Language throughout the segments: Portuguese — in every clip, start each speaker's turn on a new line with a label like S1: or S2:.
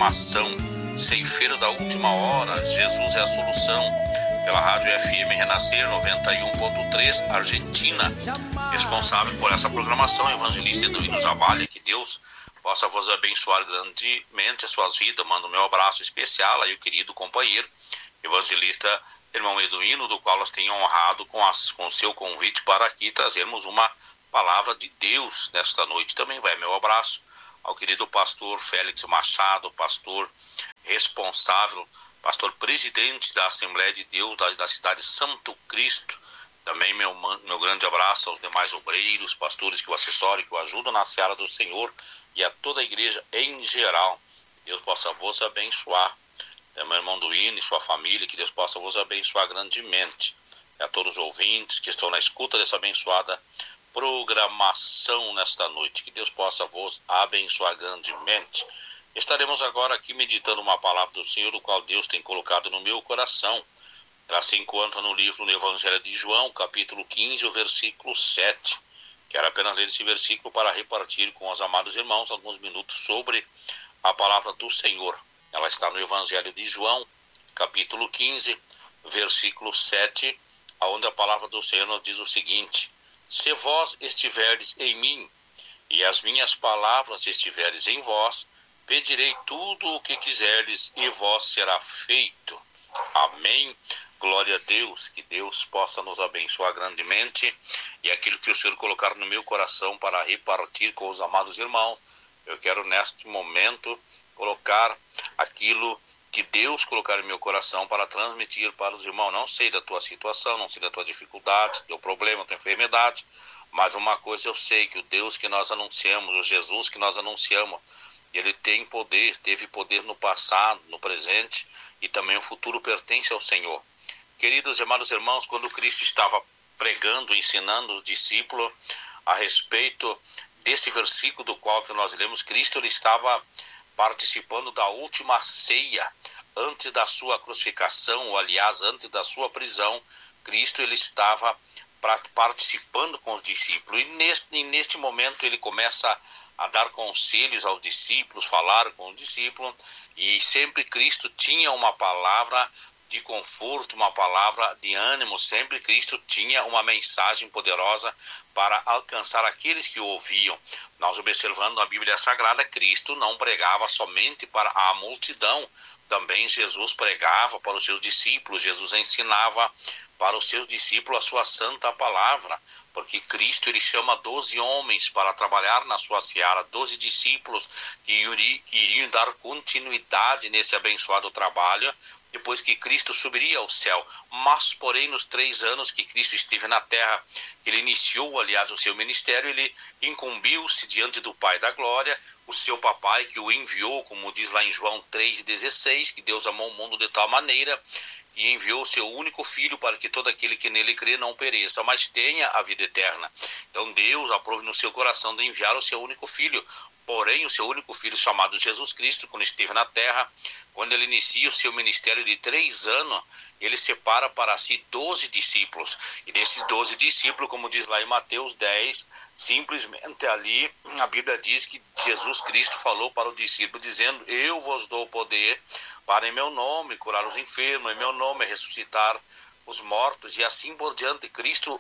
S1: programação Ceifeiro da Última Hora, Jesus é a Solução, pela Rádio FM Renascer 91.3, Argentina. Responsável por essa programação, evangelista Eduino Zavalha. Que Deus possa vos abençoar grandemente as suas vidas. Mando meu abraço especial aí o querido companheiro, evangelista irmão Eduino, do qual nós tenho honrado com o seu convite para aqui trazermos uma palavra de Deus nesta noite. Também vai meu abraço ao querido pastor Félix Machado, pastor responsável, pastor presidente da Assembleia de Deus da cidade de Santo Cristo. Também meu grande abraço aos demais obreiros, pastores que o assessoram, que o ajudam na seara do Senhor, e a toda a igreja em geral. Deus possa vos abençoar. Também irmão Duíno e sua família, que Deus possa vos abençoar grandemente. E a todos os ouvintes que estão na escuta dessa abençoada programação nesta noite, que Deus possa vos abençoar grandemente. Estaremos agora aqui meditando uma palavra do Senhor, do qual Deus tem colocado no meu coração. Ela se encontra no livro do Evangelho de João, capítulo 15, o versículo 7. Quero apenas ler esse versículo para repartir com os amados irmãos alguns minutos sobre a palavra do Senhor. Ela está no Evangelho de João, capítulo 15, versículo 7, onde a palavra do Senhor nos diz o seguinte: se vós estiverdes em mim, e as minhas palavras estiverdes em vós, pedirei tudo o que quiserdes, e vós será feito. Amém. Glória a Deus. Que Deus possa nos abençoar grandemente. E aquilo que o Senhor colocar no meu coração para repartir com os amados irmãos, eu quero neste momento colocar aquilo que Deus colocar em meu coração para transmitir para os irmãos. Não sei da tua situação, não sei da tua dificuldade, do teu problema, da tua enfermidade, mas uma coisa eu sei, que o Deus que nós anunciamos, o Jesus que nós anunciamos, ele tem poder, teve poder no passado, no presente, e também o futuro pertence ao Senhor. Queridos e amados irmãos, quando Cristo estava pregando, ensinando os discípulos a respeito desse versículo do qual que nós lemos, Cristo ele estava participando da última ceia antes da sua crucificação, ou aliás, antes da sua prisão. Cristo ele estava participando com os discípulos, e neste momento ele começa a dar conselhos aos discípulos, falar com os discípulos, e sempre Cristo tinha uma palavra de conforto, uma palavra de ânimo. Sempre Cristo tinha uma mensagem poderosa para alcançar aqueles que o ouviam. Nós observando na Bíblia Sagrada, Cristo não pregava somente para a multidão, também Jesus pregava para os seus discípulos, Jesus ensinava para os seus discípulos a sua santa palavra, porque Cristo ele chama 12 homens para trabalhar na sua seara, 12 discípulos que iriam dar continuidade nesse abençoado trabalho, depois que Cristo subiria ao céu. Mas, porém, nos 3 anos que Cristo esteve na terra, ele iniciou, aliás, o seu ministério, ele incumbiu-se diante do Pai da Glória, o seu papai que o enviou, como diz lá em João 3,16, que Deus amou o mundo de tal maneira e enviou o seu único filho para que todo aquele que nele crê não pereça, mas tenha a vida eterna. Então Deus aprove no seu coração de enviar o seu único filho. Porém, o seu único filho, chamado Jesus Cristo, quando esteve na terra, quando ele inicia o seu ministério de 3 anos, ele separa para si 12 discípulos. E desses 12 discípulos, como diz lá em Mateus 10, simplesmente ali a Bíblia diz que Jesus Cristo falou para o discípulo, dizendo: eu vos dou poder para em meu nome curar os enfermos, em meu nome ressuscitar os mortos, e assim por diante. Cristo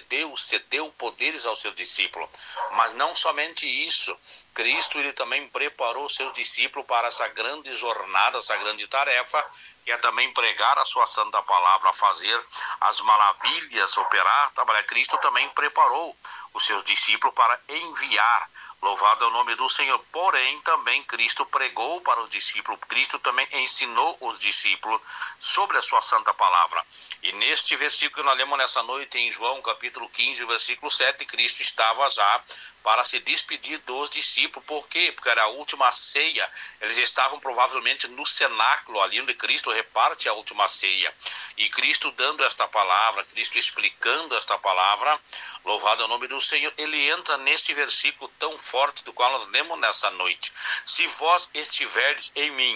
S1: cedeu poderes ao seu discípulo. Mas não somente isso, Cristo ele também preparou seus discípulos para essa grande jornada, essa grande tarefa, que é também pregar a sua santa palavra, fazer as maravilhas, operar, trabalhar. Cristo também preparou os seus discípulos para enviar. Louvado é o nome do Senhor. Porém, também Cristo pregou para os discípulos. Cristo também ensinou os discípulos sobre a sua santa palavra. E neste versículo que nós lemos nessa noite, em João, capítulo 15, versículo 7, Cristo estava já para se despedir dos discípulos. Por quê? Porque era a última ceia. Eles estavam provavelmente no cenáculo, ali onde Cristo reparte a última ceia. E Cristo dando esta palavra, Cristo explicando esta palavra, louvado é o nome do Senhor, ele entra nesse versículo tão forte do qual nós lemos nessa noite. Se vós estiverdes em mim,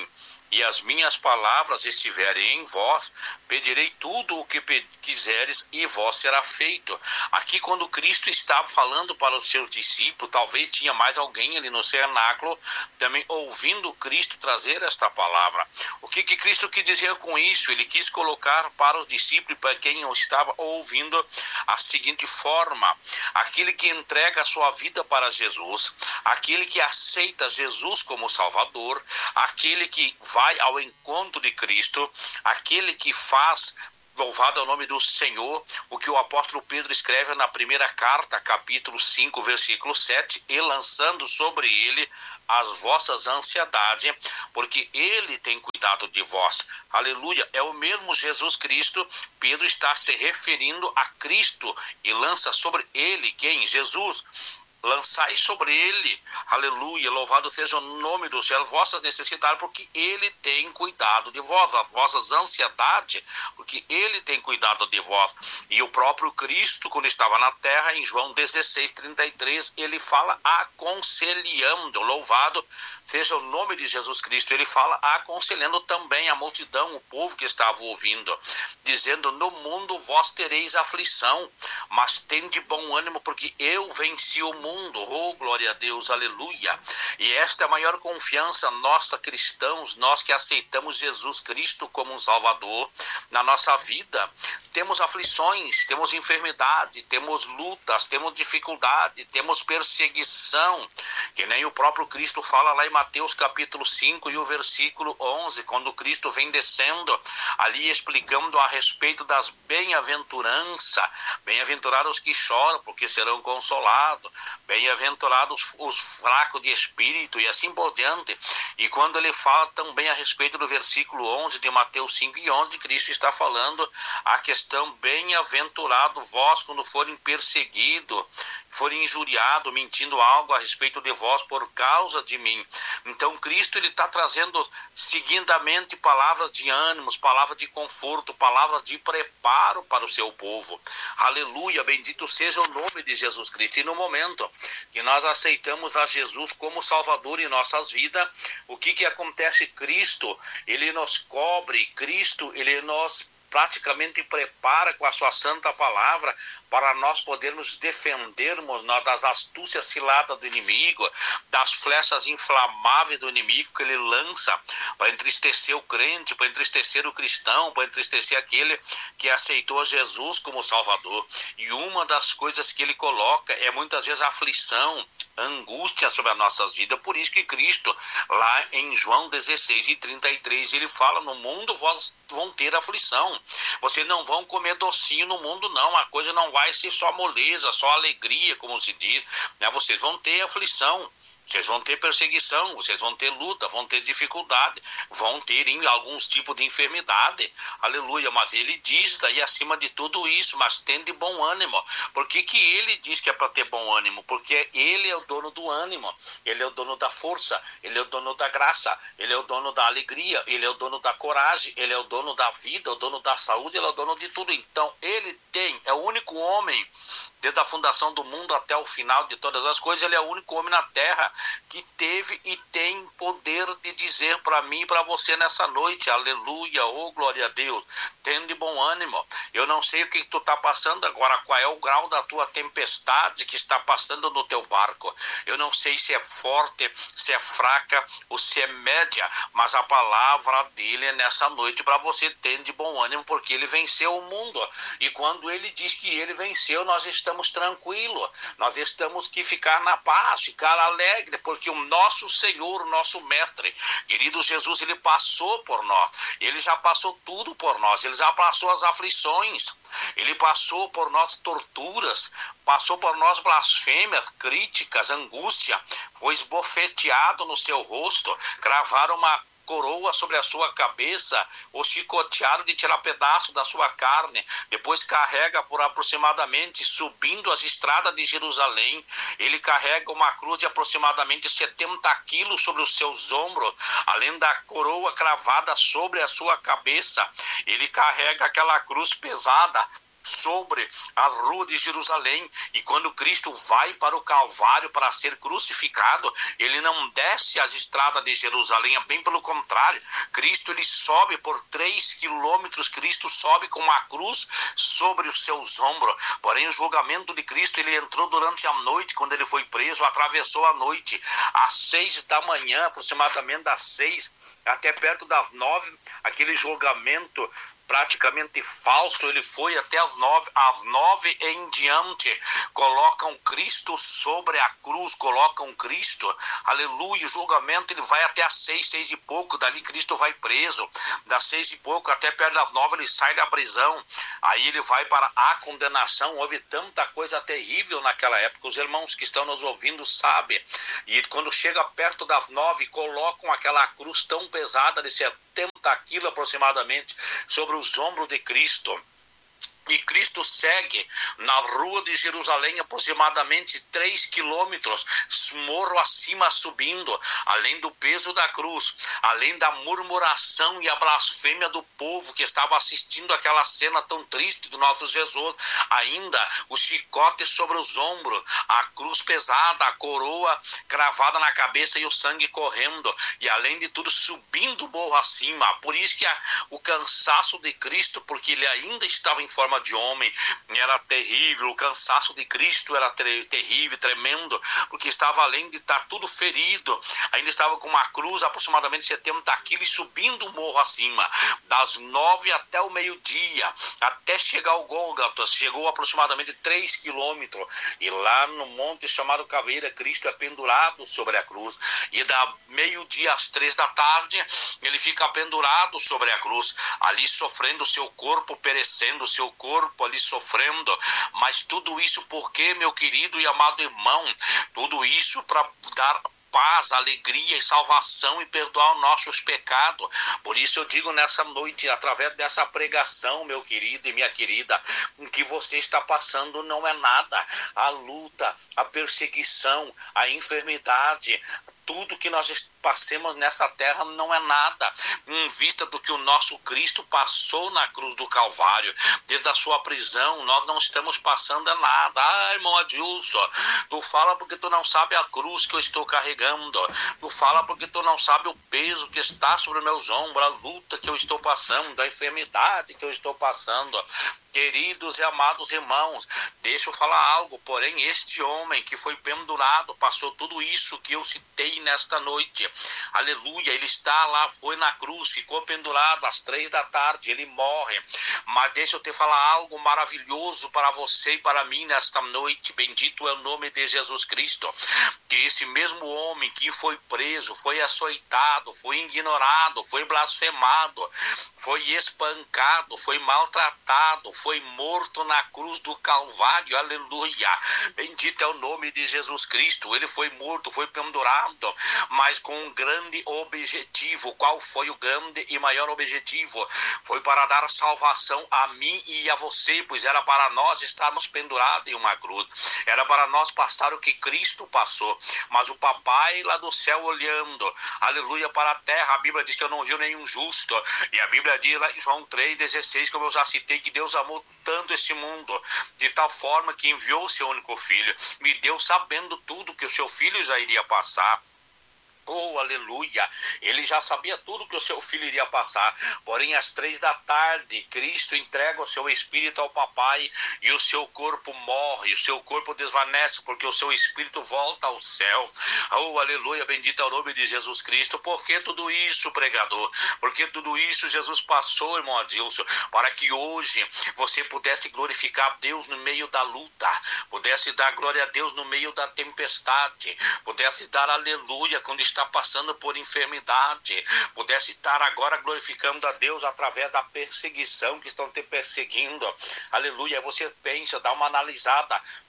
S1: e as minhas palavras estiverem em vós, pedirei tudo o que quiseres e vós será feito. Aqui, quando Cristo estava falando para os seus discípulos, talvez tinha mais alguém ali no cenáculo também ouvindo Cristo trazer esta palavra. O que Cristo quis dizer com isso? Ele quis colocar para os discípulos, para quem o estava ouvindo, a seguinte forma: aquele que entrega a sua vida para Jesus, aquele que aceita Jesus como Salvador, aquele que vai ao encontro de Cristo, aquele que faz, louvado é o nome do Senhor, o que o apóstolo Pedro escreve na primeira carta, capítulo 5, versículo 7, e lançando sobre ele as vossas ansiedades, porque ele tem cuidado de vós. Aleluia, é o mesmo Jesus Cristo. Pedro está se referindo a Cristo e lança sobre ele, quem? Jesus. Lançai sobre ele, aleluia, louvado seja o nome do céu, as vossas necessidades, porque ele tem cuidado de vós, as vossas ansiedades, porque ele tem cuidado de vós. E o próprio Cristo, quando estava na terra, em João 16:33, ele fala aconselhando, louvado seja o nome de Jesus Cristo, ele fala aconselhando também a multidão, o povo que estava ouvindo, dizendo: no mundo vós tereis aflição, mas tende bom ânimo, porque eu venci o mundo. Oh, glória a Deus, aleluia. E esta é a maior confiança nossa, cristãos, nós que aceitamos Jesus Cristo como um Salvador na nossa vida. Temos aflições, temos enfermidade, temos lutas, temos dificuldade, temos perseguição, que nem o próprio Cristo fala lá em Mateus capítulo 5 e o versículo 11, quando Cristo vem descendo ali explicando a respeito das bem-aventuranças. Bem-aventurados os que choram, porque serão consolados. Bem-aventurados os fracos de espírito, e assim por diante. E quando ele fala também a respeito do versículo 11 de Mateus 5 e 11, Cristo está falando a questão: bem-aventurado vós quando forem perseguidos, forem injuriados, mentindo algo a respeito de vós por causa de mim. Então Cristo, ele está trazendo seguidamente palavras de ânimos, palavras de conforto, palavras de preparo para o seu povo. Aleluia, bendito seja o nome de Jesus Cristo. E no momento que nós aceitamos a Jesus como Salvador em nossas vidas, o que acontece? Cristo, ele nos cobre, Cristo, ele nos praticamente prepara com a sua santa palavra para nós podermos defendermos das astúcias ciladas do inimigo, das flechas inflamáveis do inimigo que ele lança para entristecer o crente, para entristecer o cristão, para entristecer aquele que aceitou Jesus como Salvador. E uma das coisas que ele coloca é muitas vezes a aflição, a angústia sobre as nossas vidas. Por isso que Cristo, lá em João 16:33, ele fala: no mundo vão ter aflição. Vocês não vão comer docinho no mundo, não. A coisa não vai ser só moleza, só alegria, como se diz, né? Vocês vão ter aflição, vocês vão ter perseguição, vocês vão ter luta, vão ter dificuldade, vão ter alguns tipos de enfermidade, aleluia. Mas ele diz daí acima de tudo isso: mas tende bom ânimo. Por que ele diz que é para ter bom ânimo? Porque ele é o dono do ânimo, ele é o dono da força, ele é o dono da graça, ele é o dono da alegria, ele é o dono da coragem, ele é o dono da vida, o dono da saúde, ele é o dono de tudo. Então ele é o único homem, desde a fundação do mundo até o final de todas as coisas, ele é o único homem na terra que teve e tem poder de dizer para mim e para você nessa noite: aleluia, oh glória a Deus, tende bom ânimo. Eu não sei o que tu está passando agora, qual é o grau da tua tempestade que está passando no teu barco. Eu não sei se é forte, se é fraca ou se é média, mas a palavra dele é nessa noite para você: tende bom ânimo, porque ele venceu o mundo. E quando ele diz que ele venceu, nós estamos tranquilos, nós estamos que ficar na paz, ficar alegre, porque o nosso Senhor, o nosso Mestre, querido Jesus, ele passou por nós, ele já passou tudo por nós, ele já passou as aflições, ele passou por nós torturas, passou por nós blasfêmias, críticas, angústia, foi esbofeteado no seu rosto, cravaram uma coroa sobre a sua cabeça, o chicotearam de tirar pedaço da sua carne, depois carrega por aproximadamente, subindo as estradas de Jerusalém, ele carrega uma cruz de aproximadamente 70 quilos sobre os seus ombros, além da coroa cravada sobre a sua cabeça, ele carrega aquela cruz pesada, sobre a rua de Jerusalém. E quando Cristo vai para o Calvário para ser crucificado, ele não desce as estradas de Jerusalém, é bem pelo contrário. Cristo, ele sobe por 3 quilômetros, Cristo sobe com uma cruz sobre os seus ombros. Porém, o julgamento de Cristo, ele entrou durante a noite, quando ele foi preso, atravessou a noite, às 6 da manhã, aproximadamente das 6 até perto das 9, aquele julgamento praticamente falso, ele foi até às 9 em diante, colocam Cristo sobre a cruz, colocam Cristo, aleluia, o julgamento ele vai até às 6 e pouco, dali Cristo vai preso, das 6 e pouco até perto das 9 ele sai da prisão, aí ele vai para a condenação. Houve tanta coisa terrível naquela época, os irmãos que estão nos ouvindo sabem, e quando chega perto das 9, colocam aquela cruz tão pesada de 70 quilos aproximadamente sobre os ombros de Cristo. E Cristo segue na rua de Jerusalém aproximadamente 3 quilômetros, morro acima subindo, além do peso da cruz, além da murmuração e a blasfêmia do povo que estava assistindo aquela cena tão triste do nosso Jesus, ainda o chicote sobre os ombros, a cruz pesada, a coroa cravada na cabeça e o sangue correndo, e além de tudo subindo o morro acima. Por isso que o cansaço de Cristo, porque ele ainda estava em forma de homem, era terrível. O cansaço de Cristo era terrível, tremendo, porque estava, além de estar tudo ferido, ainda estava com uma cruz aproximadamente 70 quilos subindo o morro acima, das 9 até o meio-dia, até chegar ao Gólgota, chegou aproximadamente 3 quilômetros, e lá no monte chamado Caveira, Cristo é pendurado sobre a cruz, e da meio-dia às 3 da tarde, ele fica pendurado sobre a cruz, ali sofrendo, seu corpo perecendo, seu corpo ali sofrendo. Mas tudo isso porque, meu querido e amado irmão, tudo isso para dar paz, alegria e salvação e perdoar os nossos pecados. Por isso eu digo nessa noite, através dessa pregação, meu querido e minha querida, o que você está passando não é nada. A luta, a perseguição, a enfermidade, tudo que nós passemos nessa terra não é nada em vista do que o nosso Cristo passou na cruz do Calvário. Desde a sua prisão, nós não estamos passando nada. Ah, irmão Adilson, tu fala porque tu não sabe a cruz que eu estou carregando. Tu fala porque tu não sabe o peso que está sobre meus ombros, a luta que eu estou passando, a enfermidade que eu estou passando. Queridos e amados irmãos, deixa eu falar algo. Porém, este homem que foi pendurado, passou tudo isso que eu citei nesta noite. Aleluia, ele está lá, foi na cruz, ficou pendurado às 3 da tarde, ele morre. Mas deixa eu te falar algo maravilhoso para você e para mim nesta noite. Bendito é o nome de Jesus Cristo. Que esse mesmo homem que foi preso, foi açoitado, foi ignorado, foi blasfemado, foi espancado, foi maltratado, foi morto na cruz do Calvário, aleluia, bendito é o nome de Jesus Cristo. Ele foi morto, foi pendurado, mas com um grande objetivo. Qual foi o grande e maior objetivo? Foi para dar salvação a mim e a você, pois era para nós estarmos pendurados em uma cruz, era para nós passar o que Cristo passou, mas o papai lá do céu olhando, aleluia, para a terra, a Bíblia diz que eu não vi nenhum justo, e a Bíblia diz lá em João 3,16, como eu já citei, que Deus amou tanto esse mundo, de tal forma que enviou o seu único filho, me deu sabendo tudo que o seu filho já iria passar. Oh, aleluia, ele já sabia tudo que o seu filho iria passar, porém às 3 da tarde, Cristo entrega o seu espírito ao papai, e o seu corpo morre, o seu corpo desvanece, porque o seu espírito volta ao céu. Oh, aleluia, bendito é o nome de Jesus Cristo. Por que tudo isso, pregador? Porque tudo isso Jesus passou, irmão Adilson, para que hoje você pudesse glorificar a Deus no meio da luta, pudesse dar glória a Deus no meio da tempestade, pudesse dar aleluia quando está passando por enfermidade, pudesse estar agora glorificando a Deus através da perseguição que estão te perseguindo, aleluia. Você pensa, dá uma analisada,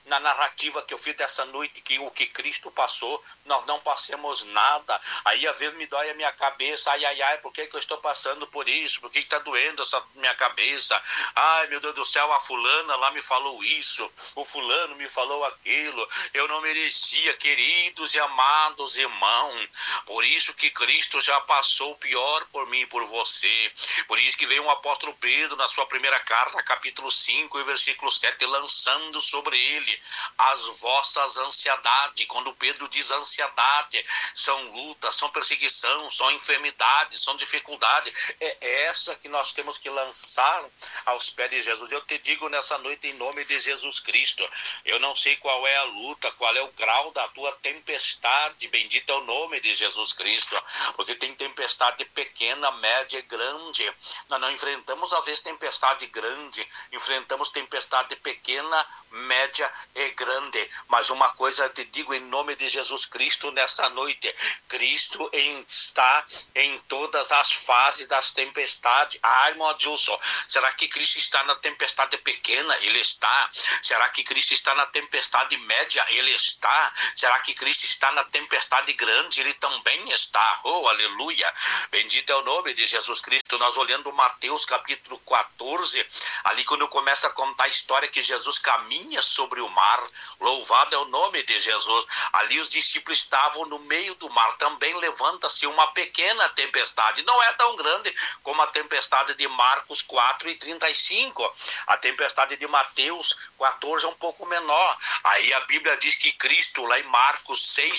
S1: na narrativa que eu fiz dessa noite, que o que Cristo passou, nós não passemos nada. Aí às vezes me dói a minha cabeça, ai, por que eu estou passando por isso? Por que está doendo essa minha cabeça? Ai, meu Deus do céu, a fulana lá me falou isso, o fulano me falou aquilo, eu não merecia, queridos e amados irmãos. Por isso que Cristo já passou o pior por mim e por você. Por isso que veio o apóstolo Pedro na sua primeira carta, capítulo 5 e versículo 7, lançando sobre ele as vossas ansiedades. Quando Pedro diz ansiedade, são lutas, são perseguição, são enfermidades, são dificuldades. É essa que nós temos que lançar aos pés de Jesus. Eu te digo nessa noite em nome de Jesus Cristo, eu não sei qual é a luta, qual é o grau da tua tempestade, bendito é o nome de Jesus Cristo, porque tem tempestade pequena, média e grande. Nós não enfrentamos às vezes tempestade grande, enfrentamos tempestade pequena, média e grande. Mas uma coisa eu te digo em nome de Jesus Cristo nessa noite, Cristo está em todas as fases das tempestades. Irmão Adilson, será que Cristo está na tempestade pequena? Ele está. Será que Cristo está na tempestade média? Ele está. Será que Cristo está na tempestade grande? Ele também está. Oh, aleluia. Bendito é o nome de Jesus Cristo. Nós olhando Mateus capítulo 14, ali quando começa a contar a história que Jesus caminha sobre o mar, louvado é o nome de Jesus. Ali os discípulos estavam no meio do mar, também levanta-se uma pequena tempestade, não é tão grande como a tempestade de Marcos 4:35, a tempestade de Mateus 14 é um pouco menor. Aí a Bíblia diz que Cristo, lá em Marcos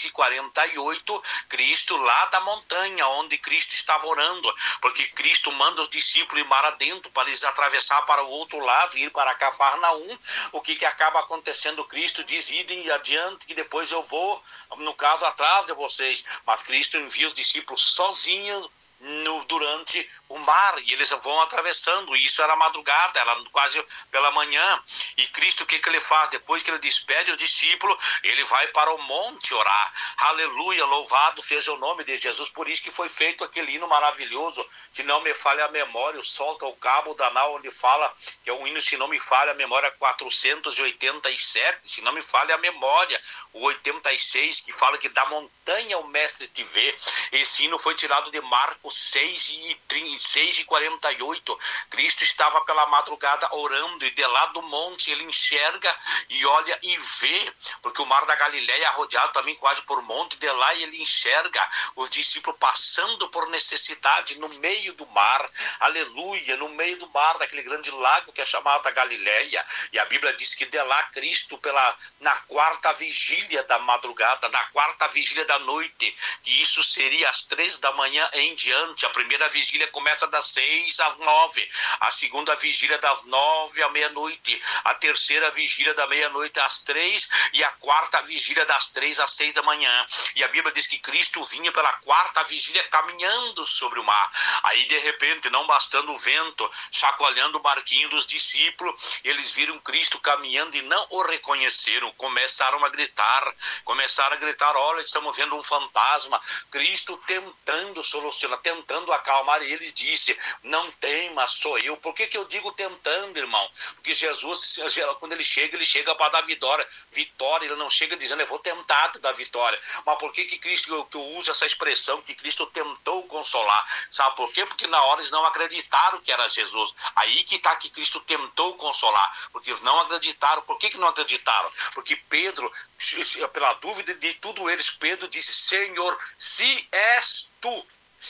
S1: 6:48, Cristo lá da montanha, onde Cristo estava orando, porque Cristo manda os discípulos ir mar adentro para eles atravessar para o outro lado, ir para Cafarnaum. O que acaba acontecendo? Cristo diz, idem adiante, que depois eu vou, no caso, atrás de vocês. Mas Cristo envia os discípulos sozinhos durante o mar, e eles vão atravessando. Isso era madrugada, era quase pela manhã. E Cristo, o que ele faz? Depois que ele despede o discípulo, ele vai para o monte orar. Aleluia, louvado seja o nome de Jesus. Por isso que foi feito aquele hino maravilhoso, se não me falha a memória, o Solta o Cabo Danal, onde fala, que é um hino, se não me falha a memória, 487, se não me falha a memória, o 86, que fala que da montanha o mestre te vê. Esse hino foi tirado de Marcos 6:48. Cristo estava pela madrugada orando, e de lá do monte ele enxerga e olha e vê, porque o mar da Galileia é rodeado também quase por monte. De lá ele enxerga os discípulos passando por necessidade no meio do mar, aleluia, no meio do mar, daquele grande lago que é chamado da Galileia. E a Bíblia diz que de lá Cristo, na quarta vigília da madrugada, na quarta vigília da noite, que isso seria às 3 da manhã em diante. A primeira vigília começa das 6 às 9, a segunda vigília das 9 à meia-noite, a terceira vigília da meia-noite às 3 e a quarta vigília das 3 às 6 da manhã. E a Bíblia diz que Cristo vinha pela quarta vigília caminhando sobre o mar. Aí de repente, não bastando o vento chacoalhando o barquinho dos discípulos, eles viram Cristo caminhando e não o reconheceram. Começaram a gritar, olha, estamos vendo um fantasma. Cristo tentando solucionar, tentando acalmar, e ele disse, não tema, sou eu. Por que eu digo tentando, irmão? Porque Jesus, quando ele chega para dar vitória, ele não chega dizendo, eu vou tentar te dar vitória. Mas por que Cristo, que eu uso essa expressão, que Cristo tentou consolar? Sabe por quê? Porque na hora eles não acreditaram que era Jesus. Aí que está que Cristo tentou consolar, porque eles não acreditaram. Por que não acreditaram? Porque Pedro, pela dúvida de tudo eles, Pedro disse, Senhor, se és tu,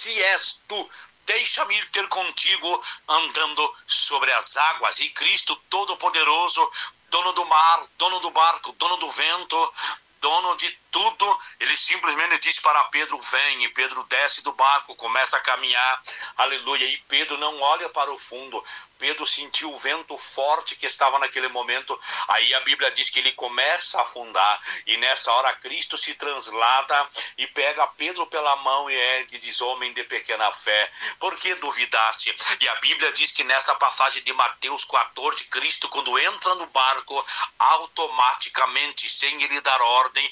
S1: deixa-me ir ter contigo andando sobre as águas. E Cristo Todo-Poderoso, dono do mar, dono do barco, dono do vento, dono de tudo, ele simplesmente disse para Pedro, vem, e Pedro desce do barco, começa a caminhar, aleluia, e Pedro não olha para o fundo. Pedro sentiu o vento forte que estava naquele momento. Aí a Bíblia diz que ele começa a afundar, e nessa hora Cristo se translada e pega Pedro pela mão e ergue e diz, homem de pequena fé, por que duvidaste? E a Bíblia diz que nessa passagem de Mateus 14, Cristo, quando entra no barco, automaticamente, sem ele dar ordem, a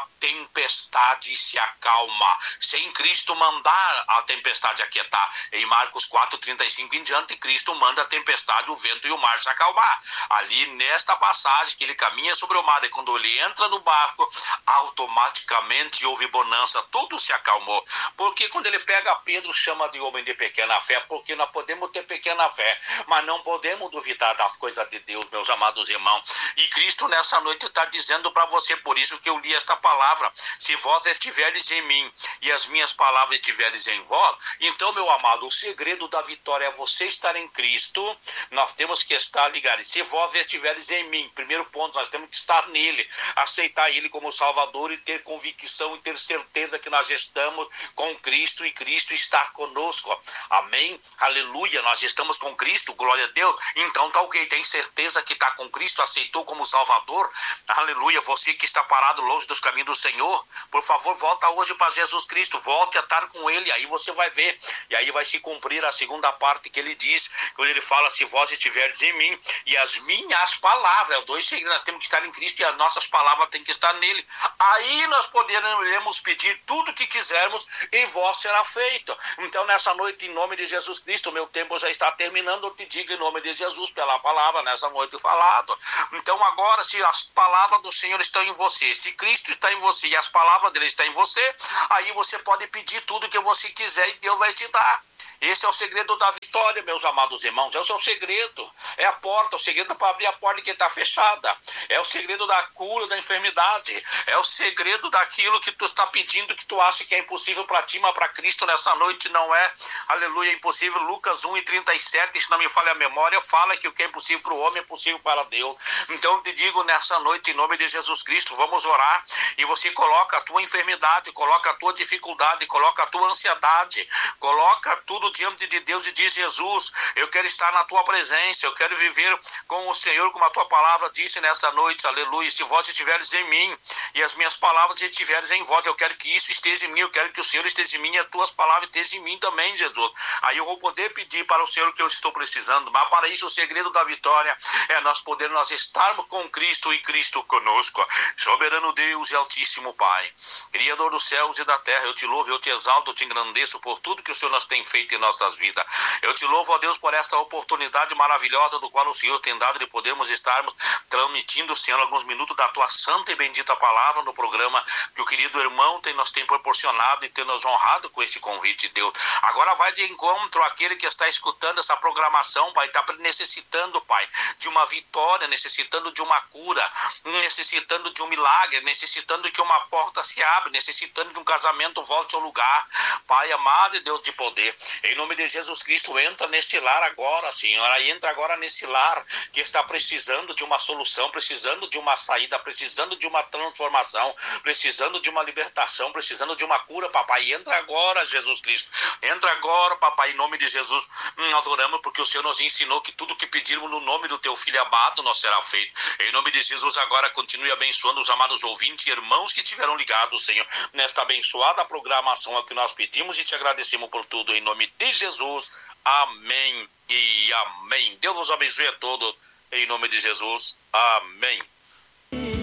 S1: tempestade se acalma. Sem Cristo mandar a tempestade aquietar. Em Marcos 4:35 em diante, Cristo manda a tempestade, o vento e o mar se acalmar. Ali nesta passagem que ele caminha sobre o mar, e quando ele entra no barco, automaticamente houve bonança, tudo se acalmou. Porque quando ele pega Pedro, chama de homem de pequena fé, porque nós podemos ter pequena fé, mas não podemos duvidar das coisas de Deus, meus amados irmãos. E Cristo nessa noite está dizendo para você, por isso que eu li esta palavra: se vós estiveres em mim e as minhas palavras estiveres em vós, então, meu amado, o segredo da vitória é você estar em Cristo. Nós temos que estar ligados. Se vós estiveres em mim, primeiro ponto, nós temos que estar nele, aceitar ele como Salvador e ter convicção e ter certeza que nós estamos com Cristo e Cristo está conosco. Amém? Aleluia, nós estamos com Cristo, glória a Deus. Então tá ok, tem certeza que está com Cristo, aceitou como Salvador? Aleluia, você que está parado longe dos caminhos do Senhor, por favor, volta hoje para Jesus Cristo, volte a estar com ele, aí você vai ver, e aí vai se cumprir a segunda parte que ele diz, quando ele fala: se vós estiverdes em mim e as minhas palavras, dois segredos, nós temos que estar em Cristo e as nossas palavras têm que estar nele, aí nós poderemos pedir tudo que quisermos e vós será feito. Então nessa noite, em nome de Jesus Cristo, meu tempo já está terminando, eu te digo em nome de Jesus, pela palavra, nessa noite falado. Então agora, se as palavras do Senhor estão em você, se Cristo está em você e as palavras dele estão em você, aí você pode pedir tudo que você quiser e Deus vai te dar. Esse é o segredo da vitória, meus amados irmãos. Esse é o segredo, é a porta, o segredo para abrir a porta que está fechada, é o segredo da cura da enfermidade, é o segredo daquilo que tu está pedindo, que tu acha que é impossível para ti, mas para Cristo nessa noite não é. Aleluia, é impossível. Lucas 1:37, se não me falha a memória, fala que o que é impossível para o homem é possível para Deus. Então eu te digo nessa noite, em nome de Jesus Cristo, vamos orar, e você coloca a tua enfermidade, coloca a tua dificuldade, coloca a tua ansiedade, coloca tudo diante de Deus e diz: Jesus, eu quero estar na tua presença, eu quero viver com o Senhor, como a tua palavra disse nessa noite, aleluia. Se vós estiveres em mim e as minhas palavras estiveres em vós, eu quero que isso esteja em mim, eu quero que o Senhor esteja em mim e as tuas palavras estejam em mim também, Jesus. Aí eu vou poder pedir para o Senhor o que eu estou precisando, mas para isso o segredo da vitória é nós estarmos com Cristo e Cristo conosco. Soberano Deus e Altíssimo Pai, Criador dos céus e da terra, eu te louvo, eu te exalto, eu te engrandeço por tudo que o Senhor nos tem feito em nossas vidas. Eu te louvo, ó Deus, por esta oportunidade maravilhosa do qual o Senhor tem dado de podermos estarmos transmitindo, Senhor, alguns minutos da tua santa e bendita palavra no programa que o querido irmão nos tem proporcionado e tem nos honrado com este convite, Deus. Agora vai de encontro àquele que está escutando essa programação, Pai, está necessitando, Pai, de uma vitória, necessitando de uma cura, necessitando de um milagre, necessitando que uma porta se abra, necessitando de um casamento volte ao lugar. Pai amado e Deus de poder, em nome de Jesus Cristo, entra nesse lar agora, Senhora, entra agora nesse lar que está precisando de uma solução, precisando de uma saída, precisando de uma transformação, precisando de uma libertação, precisando de uma cura, papai. Entra agora, Jesus Cristo, entra agora, papai, em nome de Jesus. Nós oramos porque o Senhor nos ensinou que tudo que pedirmos no nome do teu filho amado nos será feito. Em nome de Jesus, agora continue abençoando os amados ouvintes e irmãos que tiveram ligados, Senhor, nesta abençoada programação a que nós pedimos e te agradecemos por tudo, em nome de Jesus. Amém e amém. Deus vos abençoe a todos, em nome de Jesus. Amém.